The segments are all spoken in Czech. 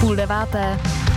8:30.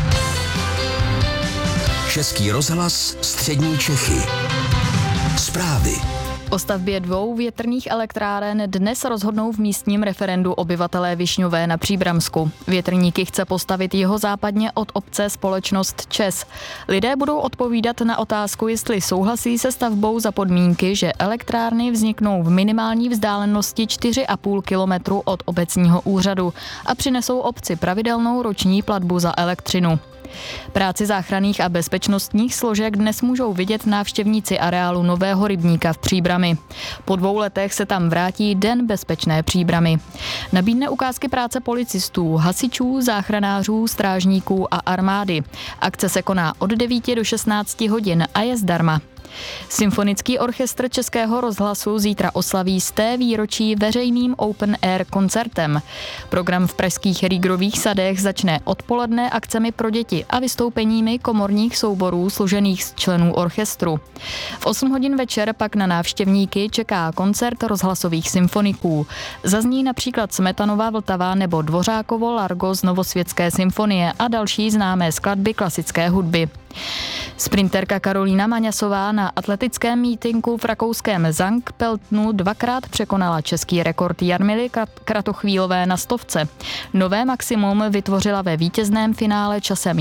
Český rozhlas Střední Čechy. Zprávy. O stavbě 2 větrných elektráren dnes rozhodnou v místním referendu obyvatelé Višňové na Příbramsku. Větrníky chce postavit jihozápadně od obce společnost ČEZ. Lidé budou odpovídat na otázku, jestli souhlasí se stavbou za podmínky, že elektrárny vzniknou v minimální vzdálenosti 4,5 kilometru od obecního úřadu a přinesou obci pravidelnou roční platbu za elektřinu. Práci záchranných a bezpečnostních složek dnes můžou vidět návštěvníci areálu Nového rybníka v Příbrami. Po 2 letech se tam vrátí Den bezpečné Příbramy. Nabídne ukázky práce policistů, hasičů, záchranářů, strážníků a armády. Akce se koná od 9 do 16 hodin a je zdarma. Symfonický orchestr Českého rozhlasu zítra oslaví 100. výročí veřejným open air koncertem. Program v pražských Rýgrových sadech začne odpoledne akcemi pro děti a vystoupeními komorních souborů složených z členů orchestru. V 8 hodin večer pak na návštěvníky čeká koncert rozhlasových symfoniků. Zazní například Smetanova Vltava nebo Dvořákovo Largo z Novosvětské symfonie a další známé skladby klasické hudby. Sprinterka Karolína Maňasová na atletickém mítinku v rakouském Zankt-Peltnu 2krát překonala český rekord Jarmily Kratochvílové na 100. Nové maximum vytvořila ve vítězném finále časem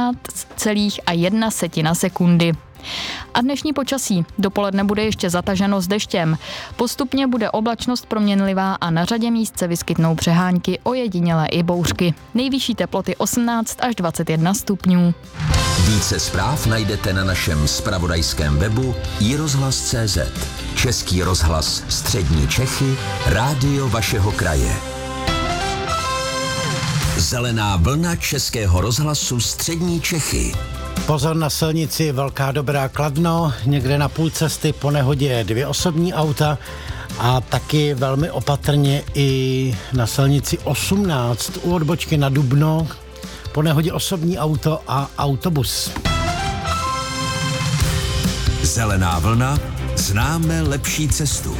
11,1 sekundy. A dnešní počasí. Dopoledne bude ještě zataženo s deštěm. Postupně bude oblačnost proměnlivá a na řadě míst se vyskytnou přehánky, ojedinělé i bouřky. Nejvyšší teploty 18 až 21 stupňů. Více zpráv najdete na našem zpravodajském webu iRozhlas.cz. Český rozhlas Střední Čechy, rádio vašeho kraje. Zelená vlna Českého rozhlasu Střední Čechy. Pozor na silnici Velká Dobrá Kladno, někde na půl cesty po nehodě 2 osobní auta a taky velmi opatrně i na silnici 18 u odbočky na Dubno, po nehodě osobní auto a autobus. Zelená vlna, známe lepší cestu.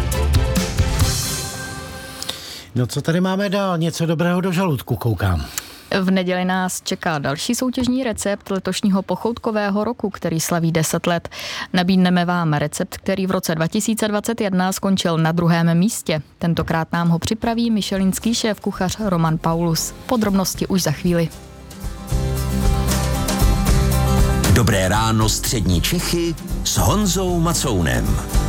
No co tady máme dál? Něco dobrého do žaludku, koukám. V neděli nás čeká další soutěžní recept letošního pochoutkového roku, který slaví 10 let. Nabídneme vám recept, který v roce 2021 skončil na 2. místě. Tentokrát nám ho připraví michelinský šéfkuchař Roman Paulus. Podrobnosti už za chvíli. Dobré ráno Střední Čechy s Honzou Macounem.